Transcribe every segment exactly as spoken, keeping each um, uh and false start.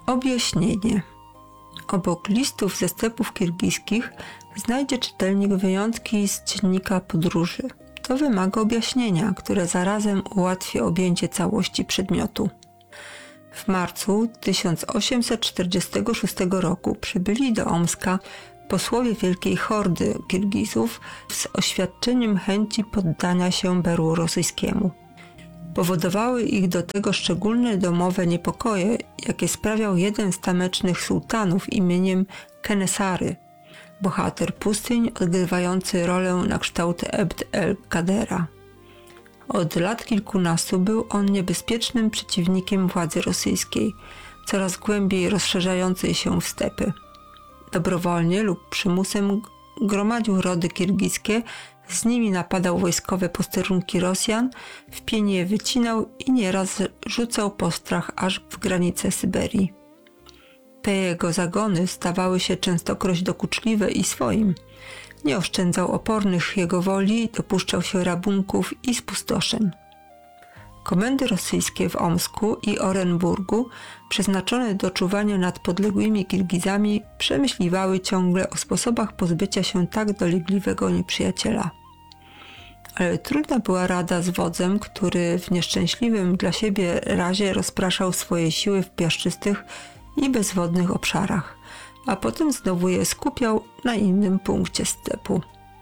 Objaśnienie. Obok listów ze stepów kirgiskich znajdzie czytelnik wyjątki z dziennika podróży. To wymaga objaśnienia, które zarazem ułatwi objęcie całości przedmiotu. W marcu tysiąc osiemset czterdziestego szóstego roku przybyli do Omska posłowie Wielkiej Hordy Kirgizów z oświadczeniem chęci poddania się berłu rosyjskiemu. Powodowały ich do tego szczególne domowe niepokoje, jakie sprawiał jeden z tamecznych sułtanów imieniem Kenesary, bohater pustyń odgrywający rolę na kształt Ebd el-Kadera. Od lat kilkunastu był on niebezpiecznym przeciwnikiem władzy rosyjskiej, coraz głębiej rozszerzającej się w stepy. Dobrowolnie lub przymusem gromadził rody kirgizkie, z nimi napadał wojskowe posterunki Rosjan, w pień je wycinał i nieraz rzucał postrach aż w granice Syberii. Te jego zagony stawały się częstokroć dokuczliwe i swoim. Nie oszczędzał opornych jego woli, dopuszczał się rabunków i spustoszeń. Komendy rosyjskie w Omsku i Orenburgu, przeznaczone do czuwania nad podległymi Kirgizami, przemyśliwały ciągle o sposobach pozbycia się tak dolegliwego nieprzyjaciela. Ale trudna była rada z wodzem, który w nieszczęśliwym dla siebie razie rozpraszał swoje siły w piaszczystych i bezwodnych obszarach, a potem znowu je skupiał na innym punkcie stepu.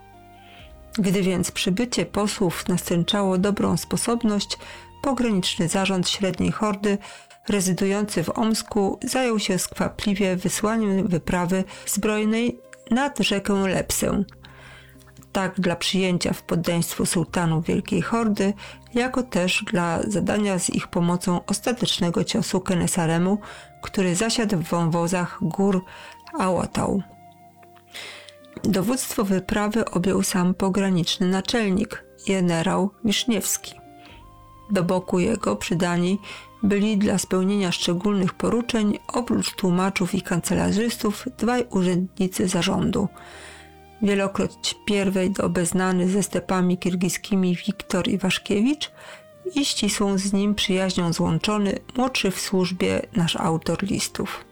Gdy więc przybycie posłów nastręczało dobrą sposobność, pograniczny zarząd Średniej Hordy, rezydujący w Omsku, zajął się skwapliwie wysłaniem wyprawy zbrojnej nad rzekę Lepsę, tak dla przyjęcia w poddaństwo sułtanów Wielkiej Hordy, jako też dla zadania z ich pomocą ostatecznego ciosu Kenesaremu, który zasiadł w wąwozach gór Ałatał. Dowództwo wyprawy objął sam pograniczny naczelnik, generał Wiszniewski. Do boku jego przydani byli dla spełnienia szczególnych poruczeń, oprócz tłumaczów i kancelarzystów, dwaj urzędnicy zarządu. Wielokroć pierwej obeznany ze stepami kirgiskimi Wiktor Iwaszkiewicz i ścisłą z nim przyjaźnią złączony młodszy w służbie nasz autor listów.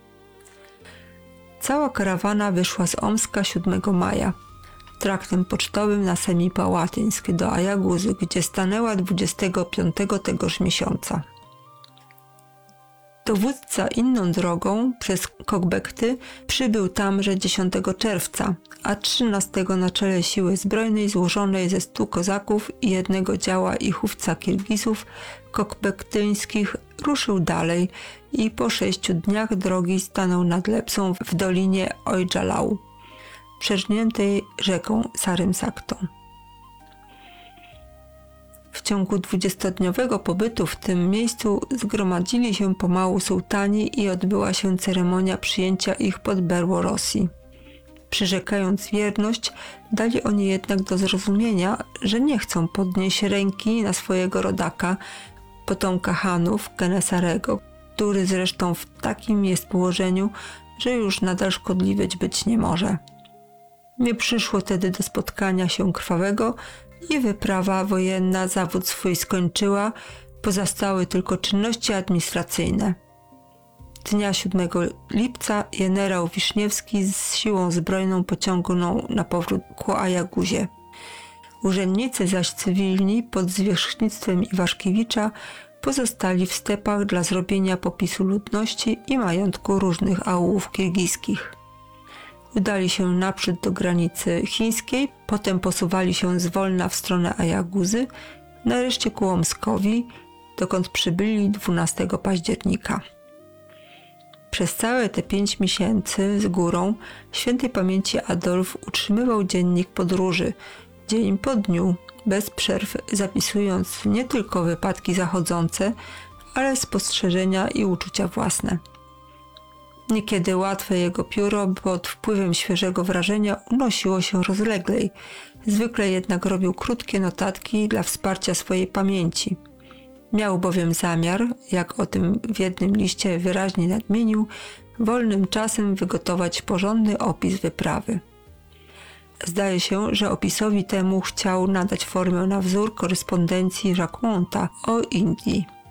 Cała karawana wyszła z Omska siódmego maja. Traktem pocztowym na Semipałatyńsk do Ajaguzy, gdzie stanęła dwudziestego piątego tegoż miesiąca. Dowódca inną drogą przez Kokbekty przybył tamże dziesiątego czerwca, a trzynastego na czele siły zbrojnej złożonej ze stu kozaków i jednego działa i chówca Kirgizów kokbektyńskich ruszył dalej i po sześciu dniach drogi stanął nad Lepsą w dolinie Ojdżalał, przeżniętej rzeką Sarymsaktą. W ciągu dwudziestodniowego pobytu w tym miejscu zgromadzili się pomału sułtani i odbyła się ceremonia przyjęcia ich pod berło Rosji. Przyrzekając wierność, dali oni jednak do zrozumienia, że nie chcą podnieść ręki na swojego rodaka, potomka Hanów, Kenesarego, który zresztą w takim jest położeniu, że już nadal szkodliwy być nie może. Nie przyszło tedy do spotkania się krwawego i wyprawa wojenna zawód swój skończyła, pozostały tylko czynności administracyjne. Dnia siódmego lipca generał Wiszniewski z siłą zbrojną pociągnął na powrót ku Ajaguzie. Urzędnicy zaś cywilni pod zwierzchnictwem Iwaszkiewicza pozostali w stepach dla zrobienia popisu ludności i majątku różnych aulów kirgiskich. Udali się naprzód do granicy chińskiej, potem posuwali się zwolna w stronę Ajaguzy, nareszcie ku Omskowi, dokąd przybyli dwunastego października. Przez całe te pięć miesięcy z górą świętej pamięci Adolf utrzymywał dziennik podróży, dzień po dniu, bez przerw zapisując nie tylko wypadki zachodzące, ale spostrzeżenia i uczucia własne. Niekiedy łatwe jego pióro pod wpływem świeżego wrażenia unosiło się rozleglej, zwykle jednak robił krótkie notatki dla wsparcia swojej pamięci. Miał bowiem zamiar, jak o tym w jednym liście wyraźnie nadmienił, wolnym czasem wygotować porządny opis wyprawy. Zdaje się, że opisowi temu chciał nadać formę na wzór korespondencji Jacquemonta o Indii.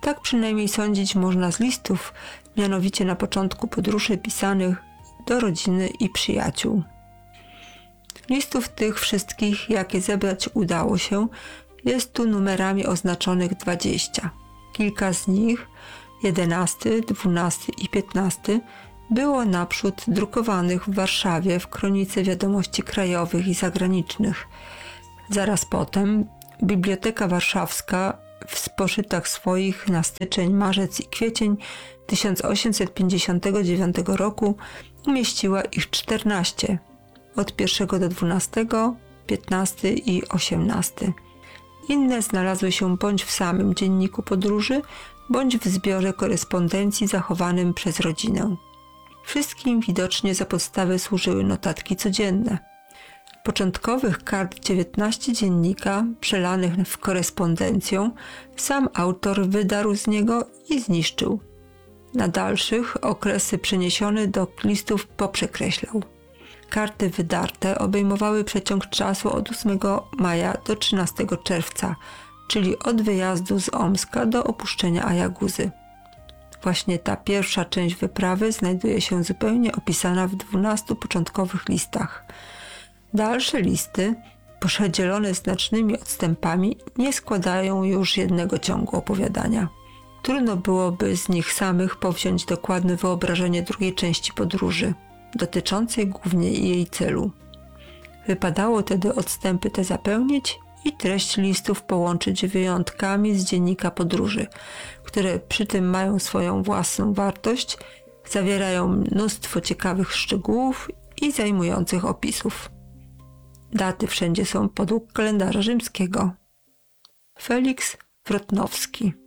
Tak przynajmniej sądzić można z listów, mianowicie na początku podróży pisanych do rodziny i przyjaciół. Listów tych wszystkich, jakie zebrać udało się, jest tu numerami oznaczonych dwadzieścia. Kilka z nich, jedenasty, dwunasty i piętnasty, było naprzód drukowanych w Warszawie w Kronice Wiadomości Krajowych i Zagranicznych. Zaraz potem Biblioteka Warszawska w spożytach swoich na styczeń, marzec i kwiecień tysiąc osiemset pięćdziesiątego dziewiątego roku umieściła ich czternaście, od pierwszego do dwunastego, piętnasty i osiemnasty. Inne znalazły się bądź w samym dzienniku podróży, bądź w zbiorze korespondencji zachowanym przez rodzinę. Wszystkim widocznie za podstawę służyły notatki codzienne. Początkowych kart dziewiętnaście dziennika, przelanych w korespondencją, sam autor wydarł z niego i zniszczył. Na dalszych okresy przeniesione do listów poprzekreślał. Karty wydarte obejmowały przeciąg czasu od ósmego maja do trzynastego czerwca, czyli od wyjazdu z Omska do opuszczenia Ajaguzy. Właśnie ta pierwsza część wyprawy znajduje się zupełnie opisana w dwunastu początkowych listach. Dalsze listy, podzielone znacznymi odstępami, nie składają już jednego ciągu opowiadania. Trudno byłoby z nich samych powziąć dokładne wyobrażenie drugiej części podróży, dotyczącej głównie jej celu. Wypadało tedy odstępy te zapełnić i treść listów połączyć wyjątkami z dziennika podróży, które przy tym mają swoją własną wartość, zawierają mnóstwo ciekawych szczegółów i zajmujących opisów. Daty wszędzie są podług kalendarza rzymskiego. Feliks Wrotnowski.